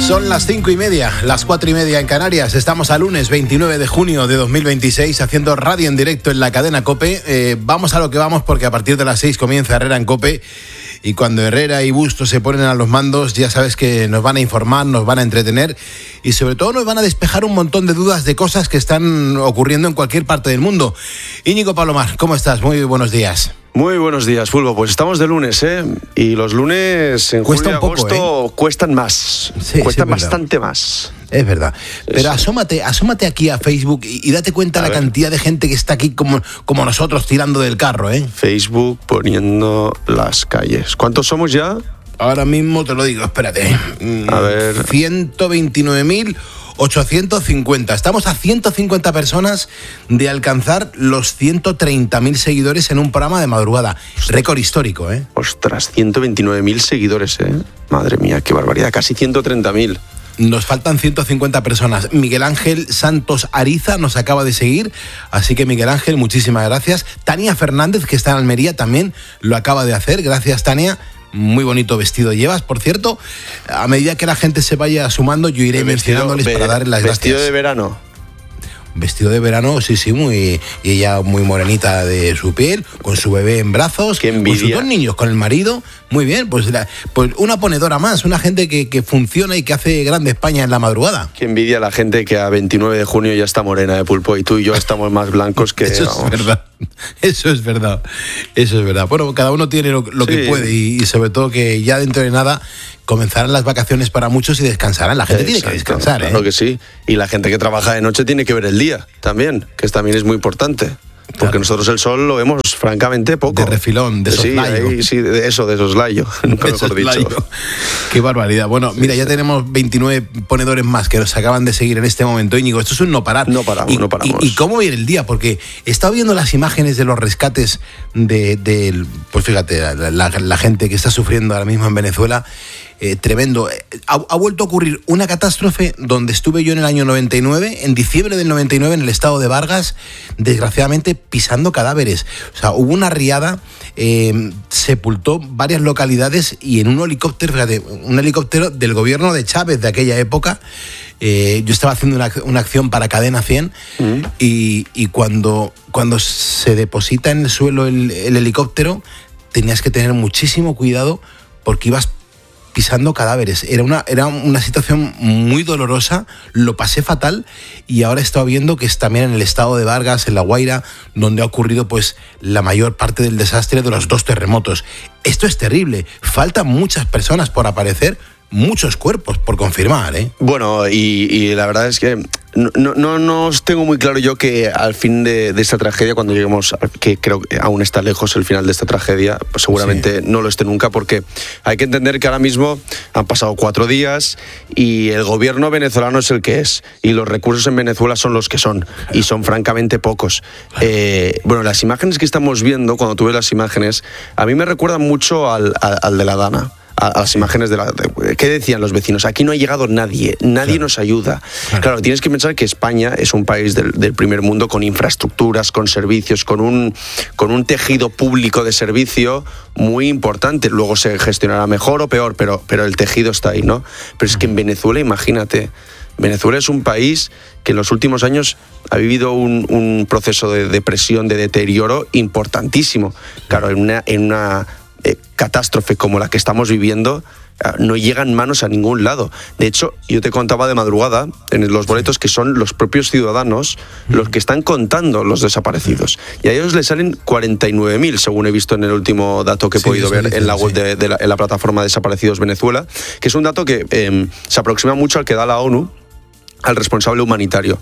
Son las 5:30, las 4:30 en Canarias. Estamos a lunes 29 de junio de 2026 haciendo radio en directo en la cadena COPE. Vamos a lo que vamos porque a partir de las 6 comienza Herrera en COPE. Y cuando Herrera y Bustos se ponen a los mandos, ya sabes que nos van a informar, nos van a entretener y sobre todo nos van a despejar un montón de dudas de cosas que están ocurriendo en cualquier parte del mundo. Íñigo Palomar, ¿cómo estás? Muy buenos días. Muy buenos días, Fulvo. Pues estamos de lunes, ¿eh? Y los lunes en cuesta julio y agosto cuestan más. Sí, cuestan sí, bastante más. Es verdad. Pero asómate aquí a Facebook y date cuenta la cantidad de gente que está aquí como nosotros tirando del carro, ¿eh? Facebook poniendo las calles. ¿Cuántos somos ya? Ahora mismo te lo digo, espérate. A ver. 129.850. Estamos a 150 personas de alcanzar los 130.000 seguidores en un programa de madrugada. Récord histórico, ¿eh? Ostras, 129.000 seguidores, ¿eh? Madre mía, qué barbaridad. Casi 130.000. Nos faltan 150 personas. Miguel Ángel Santos Ariza nos acaba de seguir, así que Miguel Ángel, muchísimas gracias. Tania Fernández, que está en Almería, también lo acaba de hacer. Gracias, Tania. Muy bonito vestido llevas, por cierto. A medida que la gente se vaya sumando, yo iré mencionándoles para darles las gracias. ¿Vestido de verano? Vestido de verano, sí, y ella muy morenita de su piel, con su bebé en brazos, con sus 2 niños, con el marido. Muy bien, pues una ponedora más, una gente que funciona y que hace grande España en la madrugada. Qué envidia la gente que a 29 de junio ya está morena de pulpo y tú y yo estamos más blancos que... Eso es verdad, eso es verdad. Bueno, cada uno tiene lo que puede y sobre todo que ya dentro de nada comenzarán las vacaciones para muchos y descansarán. La gente tiene que descansar, Claro que sí. Y la gente que trabaja de noche tiene que ver el día también, que también es muy importante. Porque nosotros el sol lo vemos francamente poco. De refilón, de soslayo. Sí, de soslayo, nunca mejor dicho. Qué barbaridad. Bueno, mira, ya tenemos 29 ponedores más que nos acaban de seguir en este momento. Íñigo, esto es un no parar. No paramos. ¿Y cómo viene el día? Porque he estado viendo las imágenes de los rescates pues fíjate, la gente que está sufriendo ahora mismo en Venezuela. Tremendo. Ha vuelto a ocurrir una catástrofe donde estuve yo en el año 99, en diciembre del 99, en el estado de Vargas, desgraciadamente pisando cadáveres. O sea, hubo una riada, sepultó varias localidades y en un helicóptero, fíjate, un helicóptero del gobierno de Chávez de aquella época. Yo estaba haciendo una acción para Cadena 100 y cuando se deposita en el suelo el helicóptero, tenías que tener muchísimo cuidado porque ibas pisando cadáveres. Era una situación muy dolorosa, lo pasé fatal y ahora he estado viendo que es también en el estado de Vargas, en La Guaira, donde ha ocurrido pues la mayor parte del desastre de los 2 terremotos. Esto es terrible, faltan muchas personas por aparecer, muchos cuerpos por confirmar, ¿eh? Bueno, y la verdad es que no os tengo muy claro yo que al fin de esta tragedia, cuando lleguemos, que creo que aún está lejos el final de esta tragedia, pues seguramente no lo esté nunca, porque hay que entender que ahora mismo han pasado 4 días y el gobierno venezolano es el que es, y los recursos en Venezuela son los que son, y son francamente pocos. Bueno, las imágenes que estamos viendo, cuando tú ves las imágenes, a mí me recuerdan mucho al de la Dana. A las imágenes ¿qué decían los vecinos? Aquí no ha llegado nadie nos ayuda. Claro, tienes que pensar que España es un país del primer mundo con infraestructuras, con servicios, con un tejido público de servicio muy importante. Luego se gestionará mejor o peor, pero el tejido está ahí, ¿no? Pero es que en Venezuela, imagínate, Venezuela es un país que en los últimos años ha vivido un proceso de depresión, de deterioro importantísimo. Claro, en una catástrofe como la que estamos viviendo, no llegan manos a ningún lado. De hecho, yo te contaba de madrugada en los boletos que son los propios ciudadanos los que están contando los desaparecidos. Y a ellos les salen 49.000, según he visto en el último dato que he podido ver en la web en la plataforma Desaparecidos Venezuela, que es un dato que se aproxima mucho al que da la ONU, al responsable humanitario.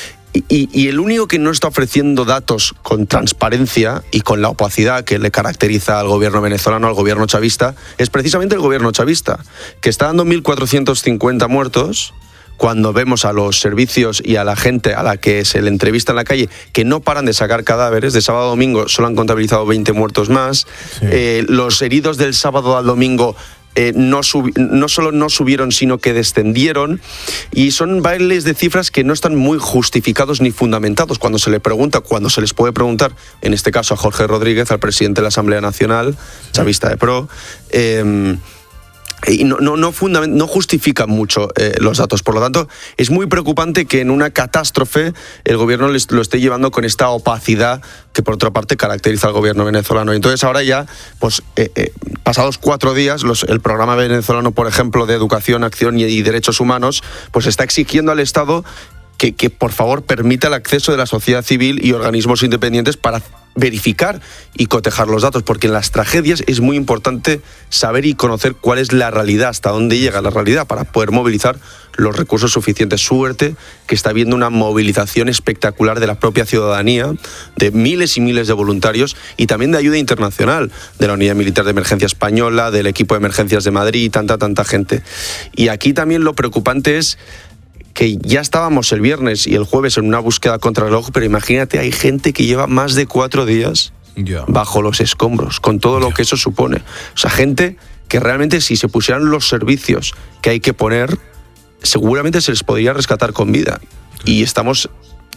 Y el único que no está ofreciendo datos con transparencia y con la opacidad que le caracteriza al gobierno venezolano, al gobierno chavista, es precisamente el gobierno chavista, que está dando 1.450 muertos, cuando vemos a los servicios y a la gente a la que se le entrevista en la calle, que no paran de sacar cadáveres. De sábado a domingo solo han contabilizado 20 muertos más. Los heridos del sábado al domingo no solo no subieron, sino que descendieron, y son bailes de cifras que no están muy justificados ni fundamentados. Cuando se les puede preguntar, en este caso a Jorge Rodríguez, al presidente de la Asamblea Nacional, chavista de PRO, y no justifican mucho los datos. Por lo tanto, es muy preocupante que en una catástrofe el gobierno lo esté llevando con esta opacidad que por otra parte caracteriza al gobierno venezolano. Entonces ahora ya, pues pasados 4 días, el programa venezolano, por ejemplo, de educación, acción y derechos humanos, pues está exigiendo al Estado que por favor permita el acceso de la sociedad civil y organismos independientes para verificar y cotejar los datos, porque en las tragedias es muy importante saber y conocer cuál es la realidad, hasta dónde llega la realidad, para poder movilizar los recursos suficientes. Suerte que está habiendo una movilización espectacular de la propia ciudadanía, de miles y miles de voluntarios y también de ayuda internacional, de la Unidad Militar de Emergencia Española, del equipo de emergencias de Madrid, tanta gente. Y aquí también lo preocupante es que ya estábamos el viernes y el jueves en una búsqueda contrarreloj, pero imagínate, hay gente que lleva más de 4 días bajo los escombros, con todo lo que eso supone. O sea, gente que realmente, si se pusieran los servicios que hay que poner, seguramente se les podría rescatar con vida. Y estamos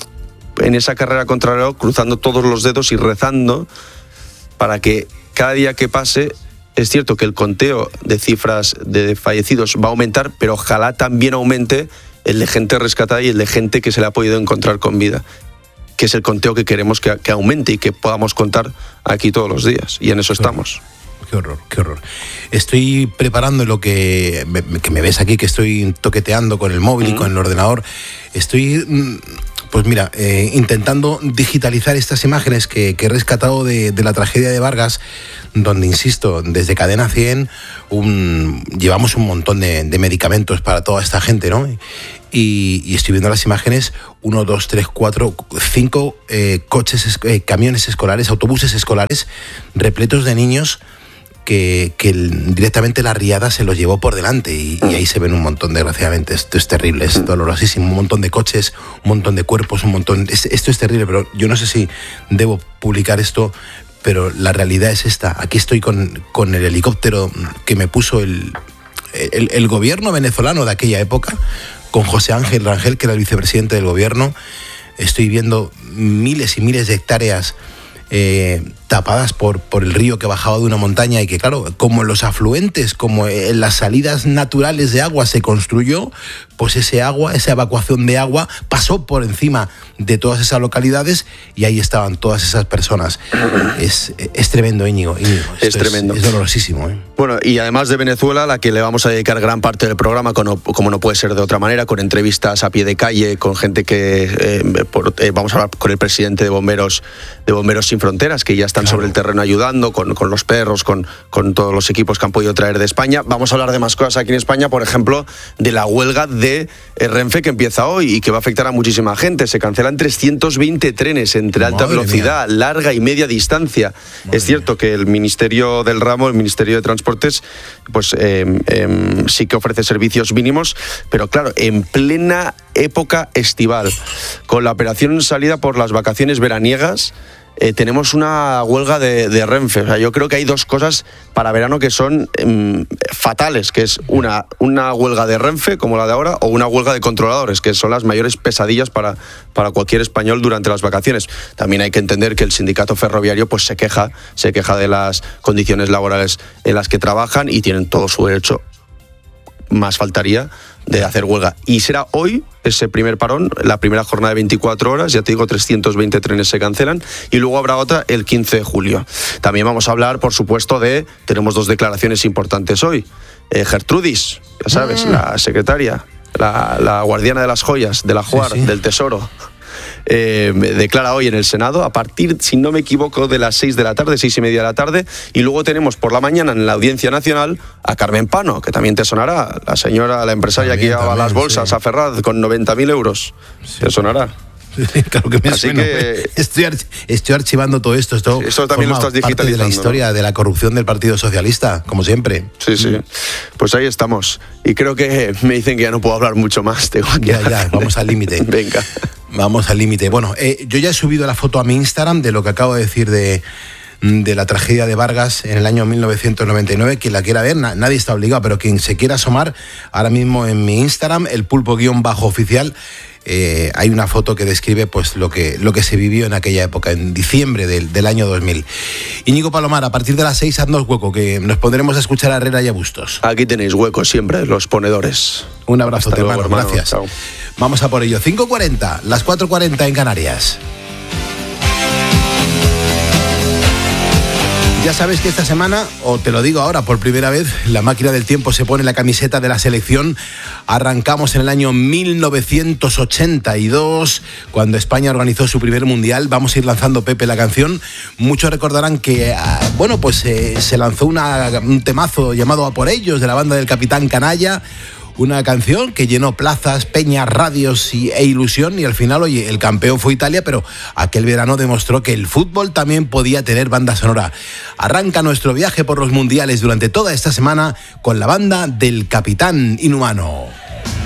en esa carrera contrarreloj, cruzando todos los dedos y rezando para que cada día que pase, es cierto que el conteo de cifras de fallecidos va a aumentar, pero ojalá también aumente el de gente rescatada y el de gente que se le ha podido encontrar con vida, que es el conteo que queremos que aumente y que podamos contar aquí todos los días. Y en eso estamos. Qué horror, qué horror. Estoy preparando lo que me ves aquí, que estoy toqueteando con el móvil y con el ordenador. Estoy, pues mira, intentando digitalizar estas imágenes que he rescatado de la tragedia de Vargas, donde, insisto, desde Cadena 100 llevamos un montón de medicamentos para toda esta gente, ¿no? Y estoy viendo las imágenes, 1, 2, 3, 4, 5 coches, camiones escolares, autobuses escolares repletos de niños que directamente la riada se los llevó por delante y ahí se ven un montón, desgraciadamente. Esto es terrible, es dolorosísimo, un montón de coches, un montón de cuerpos, esto es terrible, pero yo no sé si debo publicar esto, pero la realidad es esta. Aquí estoy con el helicóptero que me puso el gobierno venezolano de aquella época, con José Ángel Rangel, que era el vicepresidente del gobierno. Estoy viendo miles y miles de hectáreas tapadas por el río que bajaba de una montaña y que, claro, como en los afluentes, como en las salidas naturales de agua se construyó, pues esa evacuación de agua pasó por encima de todas esas localidades y ahí estaban todas esas personas. Es tremendo, Íñigo. Es tremendo. Es dolorosísimo, ¿eh? Bueno, y además de Venezuela, a la que le vamos a dedicar gran parte del programa, como no puede ser de otra manera, con entrevistas a pie de calle, con gente que vamos a hablar con el presidente de Bomberos Sin Fronteras, que ya están sobre el terreno ayudando, con los perros, con todos los equipos que han podido traer de España. Vamos a hablar de más cosas aquí en España, por ejemplo, de la huelga de Renfe que empieza hoy y que va a afectar a muchísima gente. Se cancelan 320 trenes entre alta velocidad, larga y media distancia. Es cierto que el Ministerio del Ramo, el Ministerio de Transportes, pues sí que ofrece servicios mínimos, pero claro, en plena época estival, con la operación salida por las vacaciones veraniegas, tenemos una huelga de Renfe. O sea, yo creo que hay 2 cosas para verano que son fatales, que es una huelga de Renfe, como la de ahora, o una huelga de controladores, que son las mayores pesadillas para cualquier español durante las vacaciones. También hay que entender que el sindicato ferroviario pues se queja de las condiciones laborales en las que trabajan y tienen todo su derecho, más faltaría, de hacer huelga. Y será hoy ese primer parón, la primera jornada de 24 horas, ya te digo, 320 trenes se cancelan, y luego habrá otra el 15 de julio. También vamos a hablar, por supuesto, tenemos 2 declaraciones importantes hoy. Gertrudis, ya sabes, la secretaria, la guardiana de las joyas, de la JUAR, sí. Del Tesoro. Declara hoy en el Senado a partir, si no me equivoco, de las 6 de la tarde, 6:30 de la tarde, y luego tenemos por la mañana en la Audiencia Nacional a Carmen Pano, que también te sonará, la señora, la empresaria también, que llevaba las bolsas, sí, a Ferraz con 90.000 euros. Sí. Te sonará. Sí, claro que me suena. Que estoy archivando todo esto. Eso también lo estás digitalizando. Parte de la historia, ¿no?, de la corrupción del Partido Socialista, como siempre. Sí. Pues ahí estamos. Y creo que me dicen que ya no puedo hablar mucho más. Tengo que vamos al límite. Venga. Vamos al límite. Bueno, yo ya he subido la foto a mi Instagram de lo que acabo de decir de la tragedia de Vargas en el año 1999. Quien la quiera ver, nadie está obligado, pero quien se quiera asomar, ahora mismo en mi Instagram, el pulpo_oficial, hay una foto que describe pues lo que se vivió en aquella época, en diciembre del año 2000. Íñigo Palomar, a partir de las 6 haznos hueco, que nos pondremos a escuchar a Herrera y a Bustos. Aquí tenéis hueco siempre, los ponedores. Un abrazo, hermano, gracias. Chao. Vamos a por ello. 5:40, las 4:40 en Canarias. Ya sabes que esta semana, o te lo digo ahora por primera vez, la máquina del tiempo se pone la camiseta de la selección. Arrancamos en el año 1982, cuando España organizó su primer mundial. Vamos a ir lanzando, Pepe, la canción. Muchos recordarán que, se lanzó un temazo llamado A por ellos, de la banda del Capitán Canalla. Una canción que llenó plazas, peñas, radios e ilusión, y al final, oye, el campeón fue Italia, pero aquel verano demostró que el fútbol también podía tener banda sonora. Arranca nuestro viaje por los mundiales durante toda esta semana con la banda del Capitán Inhumano.